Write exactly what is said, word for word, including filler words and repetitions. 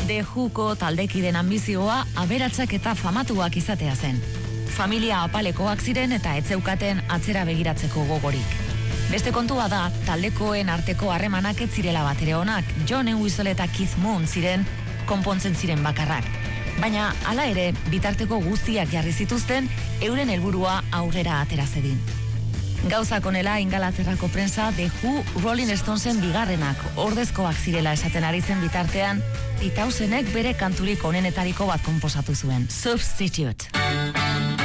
The Whoko taldekiden ambizioa aberatsak eta famatuak izatea zen. Familia apalekoak ziren eta ez zeukaten atzera begiratzeko gogorik. Beste kontua da, taldekoen arteko harremanak ez zirela batere onak, John Entwistle eta Keith Moon ziren konpontzen ziren bakarrak. Baina, hala ere, bitarteko guztiak jarri zituzten, euren helburua aurrera atera zedin. Gauzak onela, Ingalaterrako prensa The Who Rolling Stonesen bigarrenak ordezkoak zirela esaten ari zen bitartean, Titausenek bere kanturik onenetariko bat konposatu zuen. Substitute.